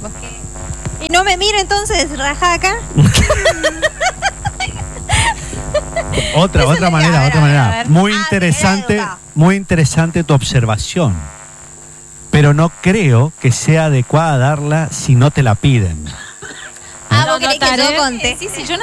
Y no me mire entonces, raja acá. Otra manera. A ver. Muy interesante tu observación. Pero no creo que sea adecuada darla si no te la piden. ¿Vos querés que yo conté? Sí, yo